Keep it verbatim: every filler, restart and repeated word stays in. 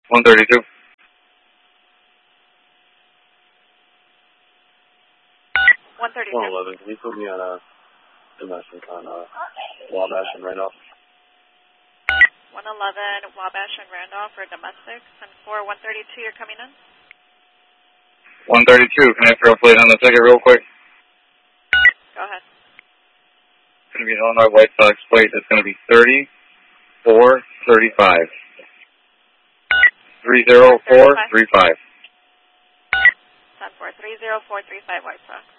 one thirty-two. one thirty-two. one eleven, can you put me on a domestic on uh, Wabash and Randolph? one eleven, Wabash and Randolph for domestics. And for one thirty-two, you're coming in? one thirty-two, can I throw a plate on the ticket real quick? Go ahead. It's going to be an Illinois White Sox plate. It's going to be thirty-four thirty-five. three zero four three five. ten four, three zero four three five White Sox.